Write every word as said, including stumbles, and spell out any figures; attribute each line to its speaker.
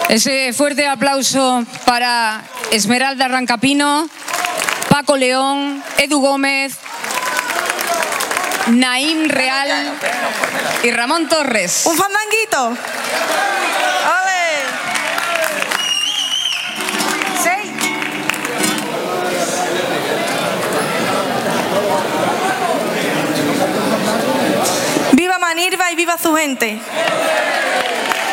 Speaker 1: Ese fuerte aplauso para Esmeralda Rancapino, Paco León, Edu Gómez, Naim Real y Ramón Torres.
Speaker 2: ¡Un fandanguito! ¡Ole! ¡Sí! ¡Viva Manirva y viva su gente!